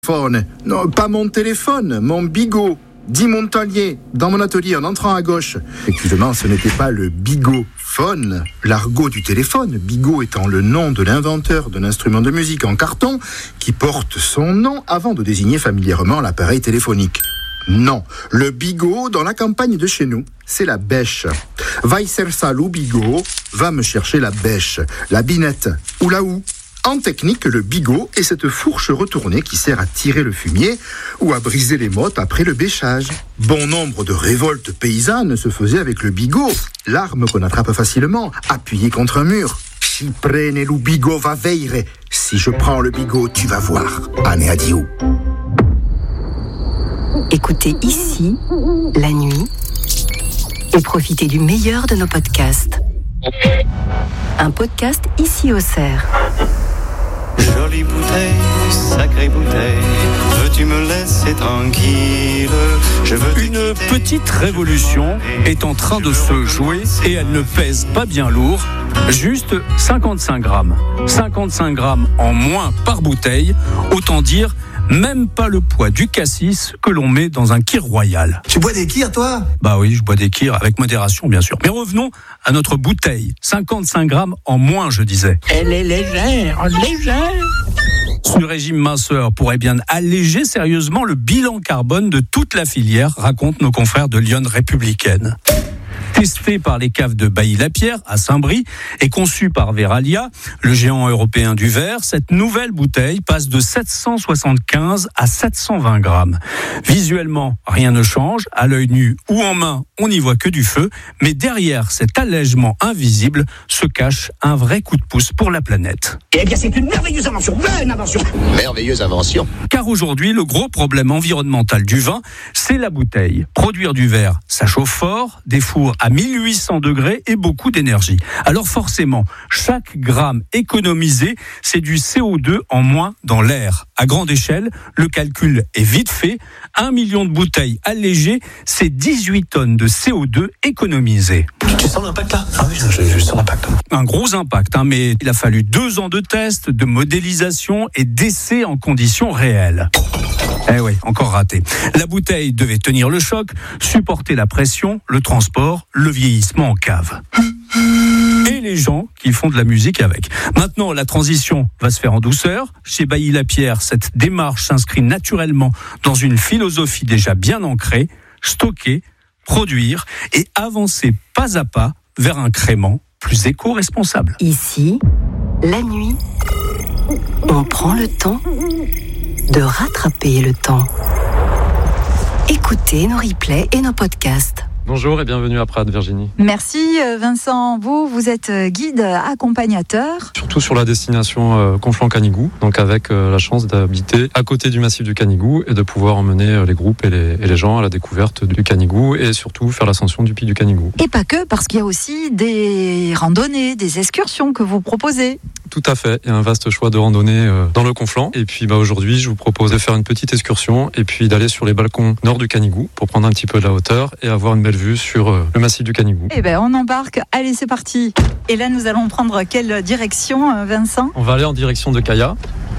Non, pas mon téléphone, mon bigot. Dit Montalier, dans mon atelier en entrant à gauche. Effectivement, ce n'était pas le bigophone, l'argot du téléphone, bigot étant le nom de l'inventeur d'un instrument de musique en carton qui porte son nom avant de désigner familièrement l'appareil téléphonique. Non, le bigot dans la campagne de chez nous, c'est la bêche. Vai ser salu bigot, va me chercher la bêche, la binette ou la houe. En technique, le bigot est cette fourche retournée qui sert à tirer le fumier ou à briser les mottes après le bêchage. Bon nombre de révoltes paysannes se faisaient avec le bigot, l'arme qu'on attrape facilement, appuyée contre un mur. Si prene lu bigot va veire. Si je prends le bigot, tu vas voir. Ane adieu. Écoutez ici, la nuit, et profitez du meilleur de nos podcasts. Un podcast ici au Cerf. Jolie bouteille, sacrée bouteille, veux-tu me laisser tranquille? Une petite révolution est en train de se jouer et elle ne pèse pas bien lourd, juste 55 grammes. 55 grammes en moins par bouteille, autant dire même pas le poids du cassis que l'on met dans un kir royal. Tu bois des kirs, toi ? Bah oui, je bois des kirs, avec modération bien sûr. Mais revenons à notre bouteille. 55 grammes en moins, je disais. Elle est légère, légère. Ce régime minceur pourrait bien alléger sérieusement le bilan carbone de toute la filière, racontent nos confrères de Lyon Républicaine. Testé par les caves de Bailly-la-Pierre à Saint-Brie et conçu par Veralia, le géant européen du verre, cette nouvelle bouteille passe de 775 à 720 grammes. Visuellement, rien ne change. À l'œil nu ou en main, on n'y voit que du feu. Mais derrière cet allègement invisible se cache un vrai coup de pouce pour la planète. Eh bien, c'est une merveilleuse invention. Bonne invention. Merveilleuse invention. Car aujourd'hui, le gros problème environnemental du vin, c'est la bouteille. Produire du verre, ça chauffe fort, des fours à 1800 degrés et beaucoup d'énergie. Alors forcément, chaque gramme économisé, c'est du CO2 en moins dans l'air. À grande échelle, le calcul est vite fait. 1 million de bouteilles allégées, c'est 18 tonnes de CO2 économisées. Tu sens l'impact là ? Ah oui, je sens l'impact. Un gros impact, mais il a fallu 2 ans de tests, de modélisation et d'essais en conditions réelles. Eh oui, encore raté. La bouteille devait tenir le choc, supporter la pression, le transport, le vieillissement en cave. Et les gens qui font de la musique avec. Maintenant, la transition va se faire en douceur. Chez Bailly-la-Pierre, cette démarche s'inscrit naturellement dans une philosophie déjà bien ancrée, stocker, produire et avancer pas à pas vers un crément plus éco-responsable. Ici, la nuit, on prend le temps de rattraper le temps. Écoutez nos replays et nos podcasts. Bonjour et bienvenue à Prades, Virginie. Merci Vincent. Vous êtes guide accompagnateur. Surtout sur la destination Conflans-Canigou, donc avec la chance d'habiter à côté du massif du Canigou et de pouvoir emmener les groupes et les gens à la découverte du Canigou et surtout faire l'ascension du pic du Canigou. Et pas que, parce qu'il y a aussi des randonnées, des excursions que vous proposez. Tout à fait, il y a un vaste choix de randonnées dans le Conflans. Et puis aujourd'hui, je vous propose de faire une petite excursion et puis d'aller sur les balcons nord du Canigou pour prendre un petit peu de la hauteur et avoir une belle vue sur le massif du Canigou. Eh ben, on embarque. Allez, c'est parti. Et là, nous allons prendre quelle direction, Vincent ? On va aller en direction de Caya.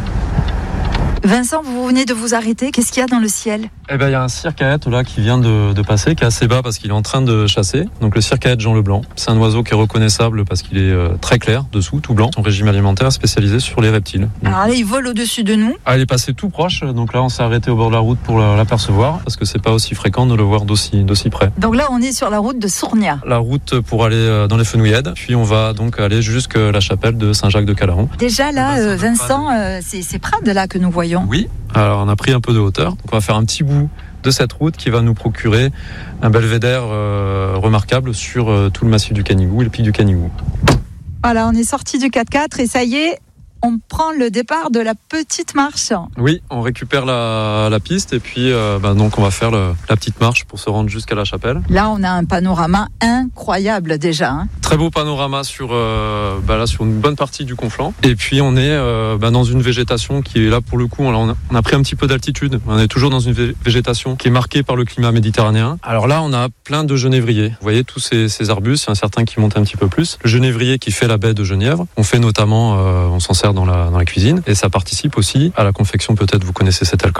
Vincent, vous venez de vous arrêter. Qu'est-ce qu'il y a dans le ciel ? Eh ben, il y a un circaète là qui vient de passer, qui est assez bas parce qu'il est en train de chasser. Donc le circaète Jean Leblanc, c'est un oiseau qui est reconnaissable parce qu'il est très clair dessous, tout blanc. Son régime alimentaire est spécialisé sur les reptiles. Alors là, il vole au-dessus de nous. Ah, il est passé tout proche, donc là on s'est arrêté au bord de la route pour l'apercevoir parce que c'est pas aussi fréquent de le voir d'aussi près. Donc là, on est sur la route de Sournia. La route pour aller dans les Fenouillèdes, puis on va donc aller jusqu'à la chapelle de Saint-Jacques-de-Calaon. Déjà là, Vincent, c'est Prades là que nous voyons. Oui. Alors on a pris un peu de hauteur, donc on va faire un petit bout de cette route qui va nous procurer un belvédère remarquable sur tout le massif du Canigou et le pic du Canigou. Voilà, on est sorti du 4x4 et ça y est, on prend le départ de la petite marche. Oui, on récupère la piste et puis donc on va faire la petite marche pour se rendre jusqu'à la chapelle. Là, on a un panorama incroyable déjà. Très beau panorama sur une bonne partie du Conflans. Et puis on est dans une végétation qui est là pour le coup, on a pris un petit peu d'altitude. On est toujours dans une végétation qui est marquée par le climat méditerranéen. Alors là, on a plein de genévriers. Vous voyez tous ces arbustes, il y en a certains qui montent un petit peu plus. Le genévrier qui fait la baie de Genièvre. On fait notamment, on s'en sert dans la cuisine et ça participe aussi à la confection, peut-être vous connaissez cet alcool